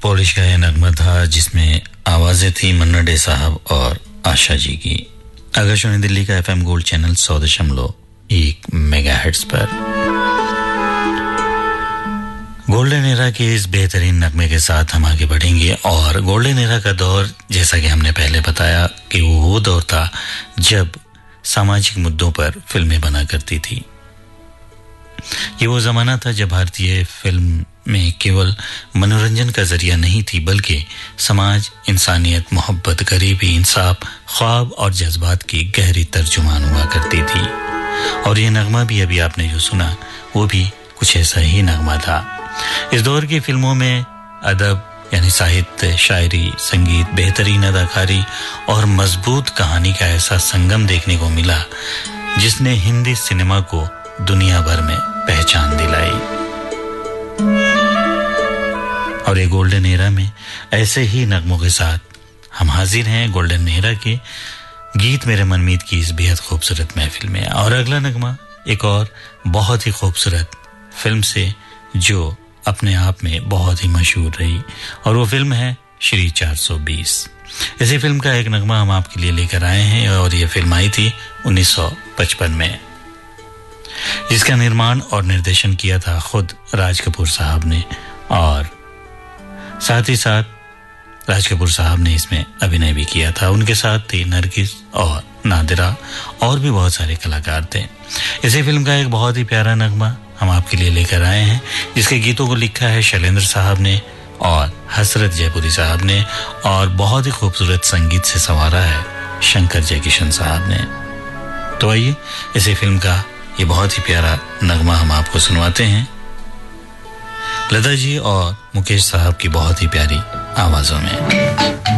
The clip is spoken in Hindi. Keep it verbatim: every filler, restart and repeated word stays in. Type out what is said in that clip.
पॉलिश का यह नगमा था जिसमें आवाजें थी मन्ना डे साहब और आशा जी की। आकाशवाणी दिल्ली का एफएम गोल्ड चैनल सौ दशमलव एक मेगाहर्ट्ज पर गोल्डन एरा के इस बेहतरीन नगमे के साथ हम आगे बढ़ेंगे। और गोल्डन एरा का दौर, जैसा कि हमने पहले बताया, कि वो वो दौर था जब सामाजिक मुद्दों पर फिल्में बना करती थी। ये वो जमाना था जब भारतीय फिल्म में केवल मनोरंजन का जरिया नहीं थी, बल्कि समाज, इंसानियत, मोहब्बत, गरीबी, इंसाफ, ख्वाब और जज्बात की गहरी तर्जुमान हुआ करती थी। और ये नगमा भी अभी आपने जो सुना वो भी कुछ ऐसा ही नगमा था। इस दौर की फिल्मों में अदब यानी साहित्य, शायरी, संगीत, बेहतरीन अदाकारी और मजबूत कहानी का ऐसा संगम देखने को मिला जिसने हिंदी सिनेमा को दुनिया भर में पहचान दिलाई। और ये गोल्डन एरा में ऐसे ही नगमों के साथ हम हाजिर हैं गोल्डन एरा के गीत मेरे मनमीत की इस बेहद खूबसूरत महफिल में। और अगला नगमा एक और बहुत ही खूबसूरत फिल्म से जो अपने आप में बहुत ही मशहूर रही, और वो फिल्म है श्री चार सौ बीस। इसी फिल्म का एक नगमा हम आपके लिए लेकर आए हैं और ये फिल्म आई थी उन्नीस सौ पचपन में, जिसका निर्माण और निर्देशन किया था खुद राज कपूर साहब ने, और साथ ही साथ राज कपूर साहब ने इसमें अभिनय भी किया था। उनके साथ थी नरगिस और नादिरा और भी बहुत सारे कलाकार थे। इसी फिल्म का एक बहुत ही प्यारा नगमा हम आपके लिए लेकर आए हैं, जिसके गीतों को लिखा है शैलेंद्र साहब ने और हसरत जयपुरी साहब ने, और बहुत ही खूबसूरत संगीत से संवारा है शंकर जयकिशन साहब ने। तो आइए इसी फिल्म का ये बहुत ही प्यारा नगमा हम आपको सुनवाते हैं, लता जी और मुकेश साहब की बहुत ही प्यारी आवाजों में।